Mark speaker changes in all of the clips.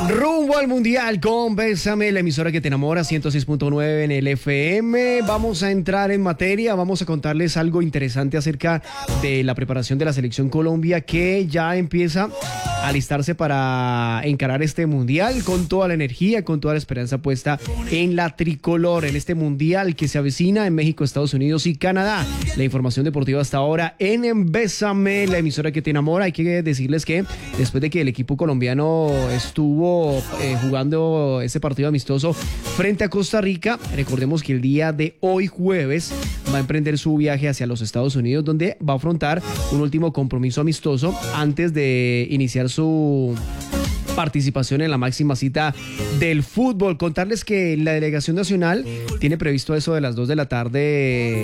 Speaker 1: Rumbo al Mundial con Bésame, la emisora que te enamora, 106.9 en el FM. Vamos a entrar en materia, vamos a contarles algo interesante acerca de la preparación de la selección Colombia, que ya empieza a alistarse para encarar este Mundial con toda la energía, con toda la esperanza puesta en la tricolor, en este Mundial que se avecina en México, Estados Unidos y Canadá. La información deportiva hasta ahora en Bésame, la emisora que te enamora. Hay que decirles que después de que el equipo colombiano estuvo jugando ese partido amistoso frente a Costa Rica, recordemos que el día de hoy jueves va a emprender su viaje hacia los Estados Unidos, donde va a afrontar un último compromiso amistoso antes de iniciar su participación en la máxima cita del fútbol. Contarles que la delegación nacional tiene previsto eso de las 2 de la tarde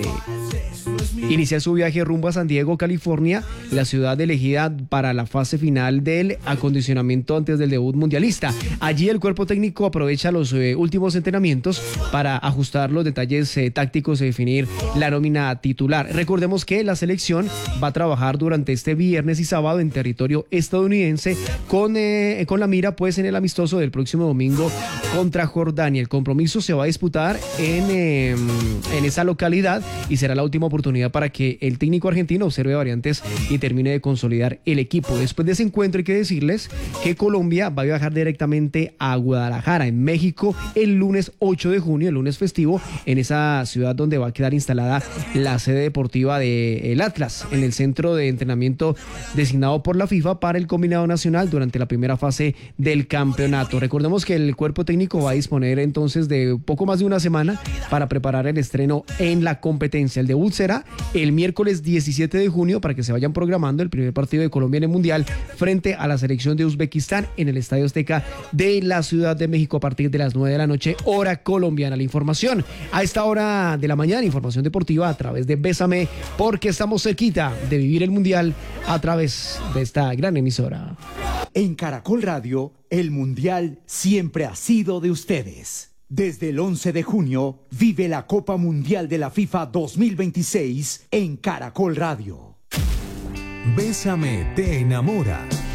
Speaker 1: iniciar su viaje rumbo a San Diego, California, la ciudad elegida para la fase final del acondicionamiento antes del debut mundialista. Allí el cuerpo técnico aprovecha los últimos entrenamientos para ajustar los detalles tácticos y definir la nómina titular. Recordemos que la selección va a trabajar durante este viernes y sábado en territorio estadounidense con la mira pues en el amistoso del próximo domingo contra Jordania. El compromiso se va a disputar en esa localidad y será la última oportunidad para que el técnico argentino observe variantes y termine de consolidar el equipo. Después de ese encuentro hay que decirles que Colombia va a viajar directamente a Guadalajara, en México, el lunes 8 de junio, el lunes festivo, en esa ciudad donde va a quedar instalada la sede deportiva del Atlas, en el centro de entrenamiento designado por la FIFA para el combinado nacional durante la primera fase del campeonato. Recordemos que el cuerpo técnico va a disponer entonces de poco más de una semana para preparar el estreno en la competencia. El debut será el miércoles 17 de junio para que se vayan programando el primer partido de Colombia en el Mundial frente a la selección de Uzbekistán en el Estadio Azteca de la Ciudad de México a partir de las 9 de la noche, hora colombiana. La información a esta hora de la mañana, información deportiva a través de Bésame, porque estamos cerquita de vivir el Mundial a través de esta gran emisora.
Speaker 2: En Caracol Radio, el Mundial siempre ha sido de ustedes. Desde el 11 de junio, vive la Copa Mundial de la FIFA 2026 en Caracol Radio.
Speaker 3: Bésame te enamora.